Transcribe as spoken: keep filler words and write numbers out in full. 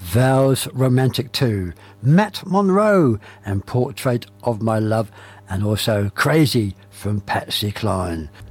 Vows Romantic two, Matt Monro and Portrait of My Love, and also Crazy from Patsy Cline.